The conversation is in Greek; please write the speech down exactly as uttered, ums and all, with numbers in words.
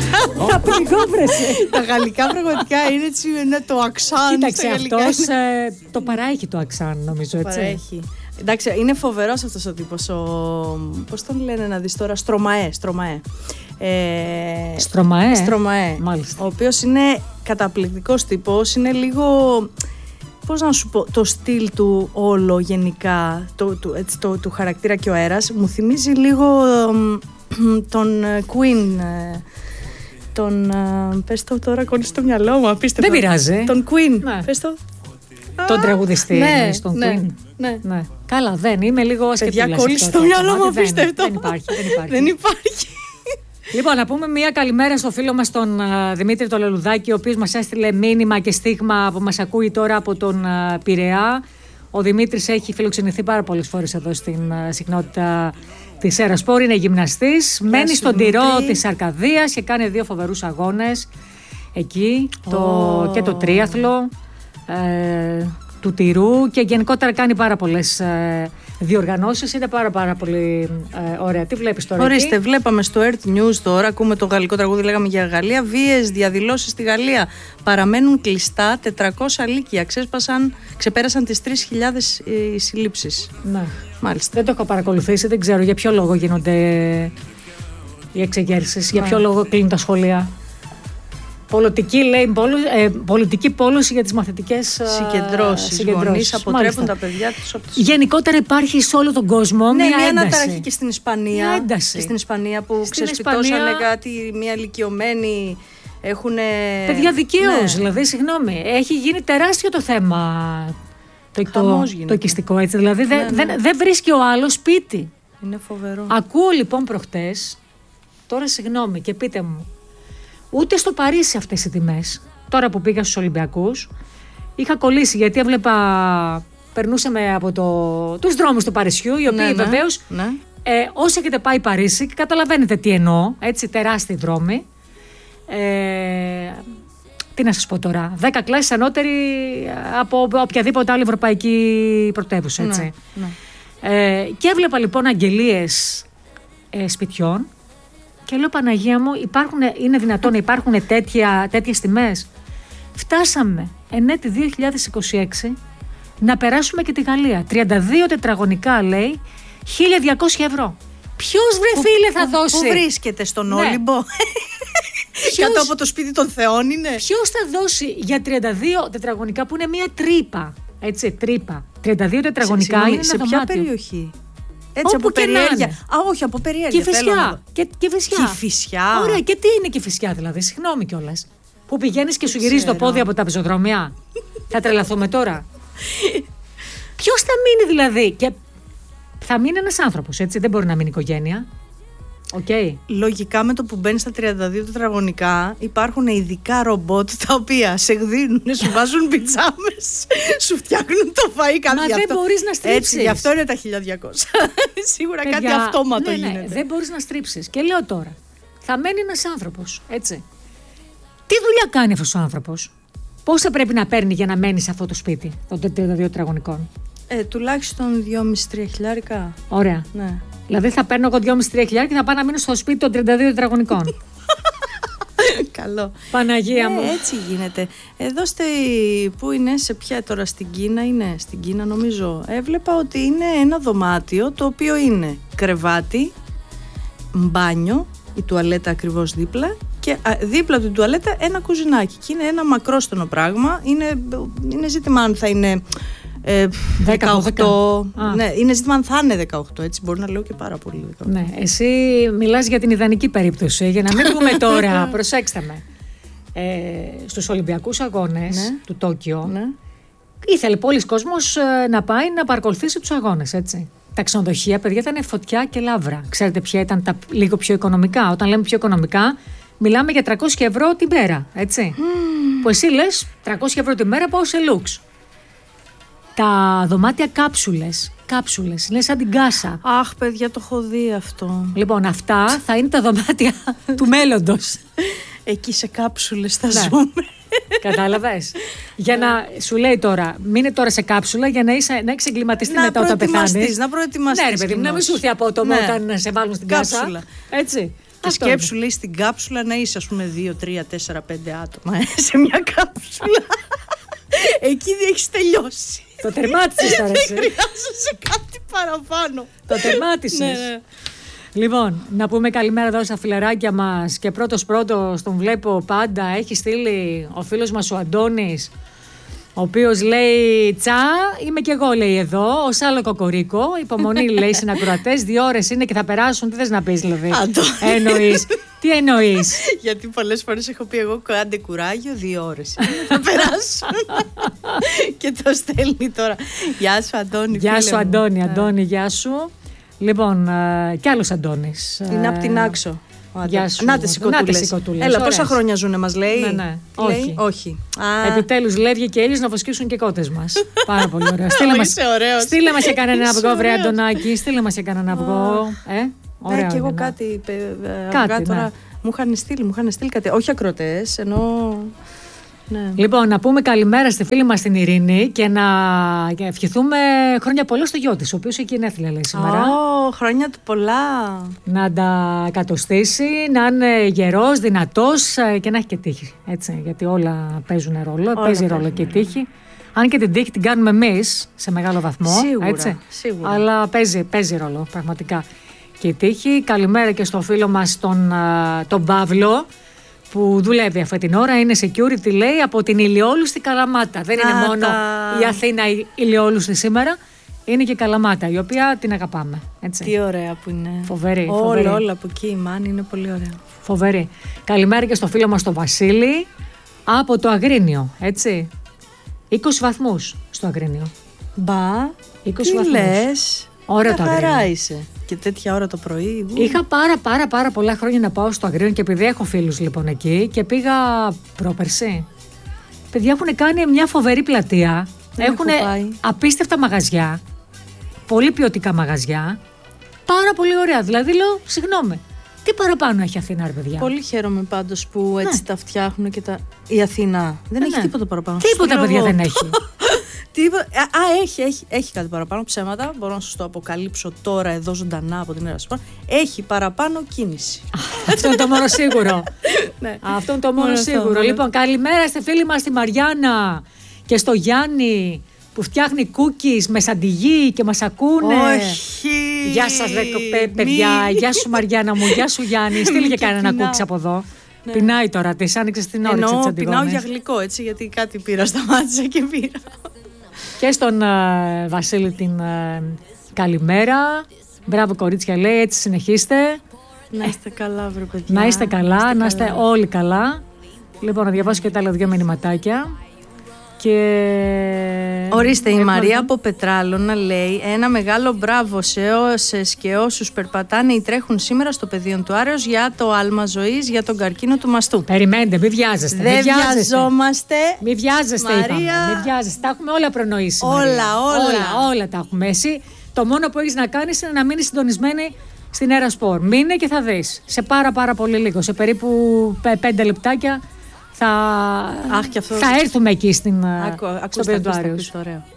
Τα πνιγόβρεση. Τα γαλλικά πραγματικά είναι έτσι, είναι το αξάν. Κοίταξε, αυτός ε, το παραέχει το αξάν, νομίζω, έτσι. Παραέχει. Εντάξει, είναι φοβερός αυτός ο τύπος. Ο... Πώς τον λένε να δεις τώρα, Στρωμαέ. Στρωμαέ. Ε... Στρωμαέ. Στρωμαέ. Μάλιστα. Ο οποίος είναι καταπληκτικός τύπος. Είναι λίγο. Πώς να σου πω, το στυλ του όλο γενικά, το, το, έτσι, το, του χαρακτήρα και ο αέρας, μου θυμίζει λίγο ε, τον Queen. Ε, τον. Ε, πες το τώρα, κόλλησε στο μυαλό μου, απίστευτο. Δεν πειράζει. Τον Queen. Ναι. Πες το. Τον τραγουδιστή, ναι, στον ναι, Queen. Ναι. Ναι. Καλά, δεν είμαι λίγο ασκεπτούλα. Παιδιά, κόλλησε στο μυαλό μου, απίστευτο. Δεν, δεν υπάρχει. Δεν υπάρχει. Δεν υπάρχει. Λοιπόν, να πούμε μια καλημέρα στο φίλο μας τον uh, Δημήτρη τον Λελουδάκη, ο οποίος μας έστειλε μήνυμα και στίγμα που μας ακούει τώρα από τον uh, Πειραιά. Ο Δημήτρης έχει φιλοξενηθεί πάρα πολλές φορές εδώ στην uh, συχνότητα της Ερασπόρ, είναι γυμναστής, μένει στον Τυρό της Αρκαδίας και κάνει δύο φοβερούς αγώνες εκεί, oh. το, και το τρίαθλο ε, του Τυρού, και γενικότερα κάνει πάρα πολλές ε, διοργανώσεις, είναι πάρα πάρα πολύ ε, ωραία. Τι βλέπεις τώρα? Ορίστε, εκεί? Βλέπαμε στο Earth News τώρα, ακούμε το γαλλικό τραγούδι, λέγαμε για Γαλλία. Βίαιες διαδηλώσεις στη Γαλλία παραμένουν κλειστά, τετρακόσια λύκεια ξέσπασαν, ξεπέρασαν τις τρεις χιλιάδες ε, συλλήψεις. Ναι. Μάλιστα. Δεν το έχω παρακολουθήσει, δεν ξέρω για ποιο λόγο γίνονται οι εξεγέρσεις, για ποιο λόγο κλείνουν τα σχολεία. Πολιτική, λέει, πόλου, ε, πολιτική πόλωση για τις μαθητικές συγκεντρώσεις. Οι γονείς αποτρέπουν τα παιδιά τους από τις... Γενικότερα υπάρχει σε όλο τον κόσμο, ναι, μια, μια ένταση. αναταραχή και στην Ισπανία. Μια ένταση. Και στην Ισπανία που στην ξεσπιτώσανε Ισπανία... κάτι, μια ηλικιωμένη. Έχουν. Παιδιά, δικαίως, ναι. δηλαδή, συγγνώμη. Έχει γίνει τεράστιο το θέμα. Το, το, το οικιστικό, έτσι. Δηλαδή, ναι, δεν, ναι. δεν βρίσκει ο άλλος σπίτι. Είναι φοβερό. Ακούω λοιπόν προχτές, τώρα συγγνώμη και πείτε μου, ούτε στο Παρίσι αυτές οι τιμές, τώρα που πήγα στους Ολυμπιακούς, είχα κολλήσει γιατί έβλεπα, περνούσαμε από το, τους δρόμους του Παρισιού, οι οποίοι ναι, βεβαίως, ναι. Ε, όσοι έχετε πάει Παρίσι, καταλαβαίνετε τι εννοώ, έτσι, τεράστιοι δρόμοι. Ε, τι να σας πω τώρα, δέκα κλάσεις ανώτεροι από οποιαδήποτε άλλη ευρωπαϊκή πρωτεύουσα, έτσι. Ναι, ναι. Ε, και έβλεπα λοιπόν αγγελίες ε, σπιτιών και λέω, Παναγία μου, υπάρχουν, είναι δυνατόν να υπάρχουν τέτοια, τέτοιες τιμές? Φτάσαμε εν έτη δύο χιλιάδες είκοσι έξι να περάσουμε και τη Γαλλία. τριάντα δύο τετραγωνικά, λέει, χίλια διακόσια ευρώ. Ποιος, βρε φίλε, θα που, δώσει? Πού βρίσκεται, στον ναι. Όλυμπο? Ποιος, κάτω από το σπίτι των θεών είναι? Ποιος θα δώσει για τριάντα δύο τετραγωνικά που είναι μία τρύπα? Έτσι, τρύπα. τριάντα δύο τετραγωνικά σε, είναι σε ένα ποια δωμάτιο. Περιοχή? Έτσι, όπου από περιέργεια. Α, όχι, από περιέργεια. Κηφισιά. Και, Κηφισιά. Κηφισιά. Ωραία, και τι είναι Κηφισιά, δηλαδή? Συγγνώμη κιόλας. Που πηγαίνεις και σου γυρίζει το πόδι από τα πεζοδρομιά. Θα τρελαθούμε τώρα. Ποιος θα μείνει δηλαδή? Και θα μείνει ένας άνθρωπος, έτσι. Δεν μπορεί να μείνει οικογένεια. Okay. Λογικά με το που μπαίνει στα τριάντα δύο τετραγωνικά υπάρχουν ειδικά ρομπότ τα οποία σε γδίνουν, σου βάζουν πιτζάμες, σου φτιάχνουν το φαΐ, κάτι. Μα δεν αυτό. μπορείς να στρίψεις. Έτσι, γι' αυτό είναι τα χίλια διακόσια. Σίγουρα παιδιά, κάτι αυτόματο ναι, γίνεται. Ναι, δεν μπορείς να στρίψεις. Και λέω τώρα, θα μένει ένας άνθρωπος, έτσι. Τι δουλειά κάνει αυτός ο άνθρωπος? Πόσα πρέπει να παίρνει για να μένει σε αυτό το σπίτι των τριάντα δύο τετραγωνικών? Ε, τουλάχιστον δυόμισι με τρία χιλιάρικα. Ωραία. Ναι. Δηλαδή θα παίρνω εγώ δυόμισι με τρία χιλιάρικα και θα πάω να μείνω στο σπίτι των τριάντα δύο τετραγωνικών. Καλό. Παναγία μου. Ε, έτσι γίνεται. Εδώ στη, που είναι, σε ποια τώρα, στην Κίνα είναι, στην Κίνα νομίζω, έβλεπα ότι είναι ένα δωμάτιο το οποίο είναι κρεβάτι, μπάνιο, η τουαλέτα ακριβώς δίπλα και α, δίπλα του τουαλέτα ένα κουζινάκι και είναι ένα μακρόστενο πράγμα, είναι, είναι ζήτημα αν θα είναι Ε, δεκαοκτώ. Ναι, είναι ζήτημα αν θα είναι δεκαοκτώ, έτσι μπορεί να λέω και πάρα πολύ δεκαοκτώ. Ναι, εσύ μιλάς για την ιδανική περίπτωση, για να μην πούμε τώρα, προσέξτε με, ε, στους Ολυμπιακούς Αγώνες ναι. του Τόκιο, ναι. ήθελε πολλοί κόσμος ε, να πάει να παρακολουθήσει τους αγώνες, έτσι. Τα ξενοδοχεία, παιδιά, ήταν φωτιά και λαύρα. Ξέρετε ποια ήταν τα λίγο πιο οικονομικά? Όταν λέμε πιο οικονομικά, μιλάμε για τριακόσια ευρώ την μέρα, έτσι. Mm. Που εσύ λες τριακόσια ευρώ την μέρα πάω σε λουξ. Τα δωμάτια κάψουλες, κάψουλες, είναι σαν την κάσα. Αχ, παιδιά, το έχω δει αυτό. Λοιπόν, αυτά θα είναι τα δωμάτια του μέλλοντος. Εκεί σε κάψουλες θα ναι. ζούμε. Κατάλαβες. Για να σου λέει τώρα, μείνε τώρα σε κάψουλα για να, είσαι, να έχεις εγκληματιστεί μετά όταν πεθάνεις. Να προετοιμαστείς. Ναι, ρε παιδί μου, να μην σου έρθει απότομο ναι. όταν σε βάλουν στην κάψουλα. Κάσα. Έτσι. Και σκέψου, λέει, στην κάψουλα να είσαι, ας πούμε, δύο, τρία, τέσσερα, πέντε άτομα σε μια κάψουλα. Εκεί δεν έχεις τελειώσει. Το τερμάτισες τώρα εσύ. Δεν χρειάζεσαι κάτι παραπάνω. Το τερμάτισες. Ναι, ναι. Λοιπόν, να πούμε καλημέρα εδώ στα φιλαράκια μας. Και πρώτος πρώτος τον βλέπω πάντα. Έχει στείλει ο φίλος μας ο Αντώνης, ο οποίος λέει τσα, είμαι κι εγώ, λέει, εδώ, ως άλλο κοκορίκο. Υπομονή, λέει, συνακροατές, δύο ώρες είναι και θα περάσουν. Τι θες να πεις, δηλαδή? Εννοείς. Τι εννοείς? Γιατί πολλές φορές έχω πει εγώ, κάντε κουράγιο, δύο ώρες θα περάσουν. Και το στέλνει τώρα. Γεια σου, Αντώνη. Γεια σου, Αντώνη, Αντώνη, γεια σου. Λοιπόν, uh, κι άλλος Αντώνης. Είναι απ' την Άξο. Γεια σου. Να τις οικοτούλες. Έλα, πόσα χρόνια ζουνε, μας λέει? Ναι, ναι. Λέει, όχι. όχι. Επιτέλους λέει και ήλιος να βοσκήσουν και κότες μας. Πάρα πολύ ωραία. Στείλε μας, στείλε μας και κανένα αυγό, βρε Αντωνάκη. Στείλε μας και κανένα αυγό. Ε, ωραία. Ναι, και εγώ κάτι, κάτι αυγά, τώρα, ναι. Μου είχαν στείλει, μου είχαν στείλει κάτι. Όχι ακροτές, ενώ... Ναι. Λοιπόν, να πούμε καλημέρα στη φίλη μας την Ειρήνη και να και ευχηθούμε χρόνια πολλά στο γιο της, ο οποίος έχει γενέθλια, λέει, σήμερα. Ω, oh, χρόνια του πολλά. Να τα κατοστήσει, να είναι γερός, δυνατός και να έχει και τύχη. Έτσι, γιατί όλα παίζουν ρόλο, όλα παίζει ρόλο και η τύχη. Αν και την τύχη την κάνουμε εμείς σε μεγάλο βαθμό. Σίγουρα, έτσι. σίγουρα. Αλλά παίζει, παίζει ρόλο, πραγματικά. Και η τύχη. Καλημέρα και στο φίλο μας τον, τον Παύλο, που δουλεύει αυτή την ώρα, είναι security, λέει, από την Ηλιόλουστη Καλαμάτα. Δεν είναι Α, μόνο τα... η Αθήνα η Ηλιόλουστη σήμερα, είναι και η Καλαμάτα, η οποία την αγαπάμε. Έτσι. Τι ωραία που είναι. Φοβερή. Όλα, φοβερή. όλα από εκεί η Μάνη είναι πολύ ωραία. Φοβερή. Καλημέρα και στο φίλο μας τον Βασίλη, από το Αγρίνιο, έτσι. είκοσι βαθμούς στο Αγρίνιο. Μπα, είκοσι τι βαθμούς. Λες, Ωραία το Αγρίνιο. χαρά είσαι. Και τέτοια ώρα το πρωί. Βου. Είχα πάρα πάρα πάρα πολλά χρόνια να πάω στο Αγρίνιο και επειδή έχω φίλους λοιπόν εκεί και πήγα πρόπερση. Παιδιά, έχουν κάνει μια φοβερή πλατεία. Έχουν απίστευτα μαγαζιά. Πολύ ποιοτικά μαγαζιά. Πάρα πολύ ωραία. Δηλαδή λέω, συγγνώμη, τι παραπάνω έχει Αθήνα, ρε παιδιά? Πολύ χαίρομαι πάντως που έτσι ναι. τα φτιάχνουν και τα... Η Αθήνα δεν ναι, έχει ναι. τίποτα παραπάνω. Τίποτα, παιδιά, δεν έχει. Τίποτα... Α, έχει, έχει, έχει κάτι παραπάνω, ψέματα. Μπορώ να σας το αποκαλύψω τώρα εδώ ζωντανά από την Ερασπορ. Έχει παραπάνω κίνηση. Αυτό είναι το μόνο σίγουρο. Ναι. Αυτό είναι το μόνο, μόνο σίγουρο. Αυτό, λοιπόν, καλημέρα στη φίλη μας τη Μαριάννα και στο Γιάννη που φτιάχνει cookies με σαντιγί και μας ακούνε. Όχι. Γεια σας, ρε, παιδιά. Μη... Γεια σου, Μαριάννα μου. Γεια σου, Γιάννη. Στείλει και κανένα cookies από εδώ. Ναι. Πεινάει τώρα, τη άνοιξε την όρεξη της αντιγόνης. Πεινάω για γλυκό, έτσι, γιατί κάτι πήρα, σταμάτησα και πήρα. Και στον uh, Βασίλη την uh, καλημέρα. Μπράβο, κορίτσια, λέει, έτσι συνεχίστε. Να είστε καλά, βρε παιδιά. Να είστε καλά, να είστε, να είστε όλοι καλά. Λοιπόν, να διαβάσω και τα άλλα δύο μηνυματάκια. Και... Ορίστε, η Μαρία από Πετράλωνα λέει: ένα μεγάλο μπράβο σε όσες και όσους περπατάνε ή τρέχουν σήμερα στο πεδίο του Άρεως για το άλμα ζωής, για τον καρκίνο του μαστού. Περιμένετε, μην βιάζεστε. Δεν μη βιαζόμαστε. Μην βιάζεστε, Μαρία... είπαμε. Μην βιάζεστε. Τα έχουμε όλα προνοήσει. Όλα, Μαρία. όλα. όλα. Όλα τα έχουμε. Εσύ το μόνο που έχεις να κάνεις είναι να μείνεις συντονισμένη στην Ερασπορ. Μείνε και θα δεις. Σε πάρα πάρα πολύ λίγο. Σε περίπου πέντε λεπτάκια. Θα, Αχ, αυτό... θα έρθουμε εκεί στην, Άκου, στο πεδίο του Άρεως.